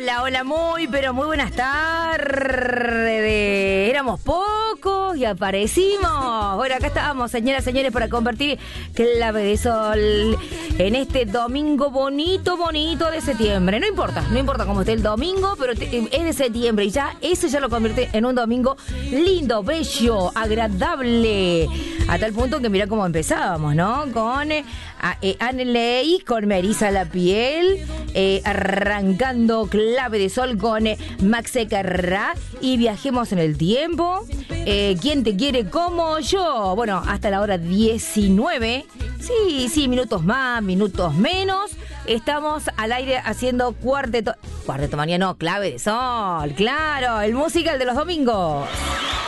Hola, hola, muy, pero muy buenas tardes. Éramos pocos y aparecimos. Bueno, acá estábamos, señoras y señores, para compartir Clave de Sol en este domingo bonito de septiembre. No importa cómo esté el domingo, pero es de septiembre y ya eso ya lo convierte en un domingo lindo, bello, agradable. A tal punto que mira cómo empezábamos, ¿no? Con Aneley, con Marisa La Piel, arrancando Clave de Sol con Maxe Carrá y Viajemos en el Tiempo. ¿Quién te quiere como yo? Bueno, hasta la hora 19. Sí, minutos más, minutos menos. Estamos al aire haciendo Cuarteto Manía, no, Clave de Sol, claro, el musical de los domingos.